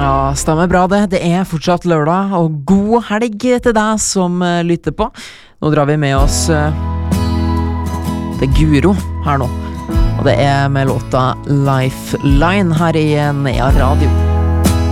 Ja, stemmer bra det. Det fortsatt lørdag, og god helg til deg som lytter på. Nå drar vi med oss det Guro her nå. Og det med låta Lifeline her i Nea Radio.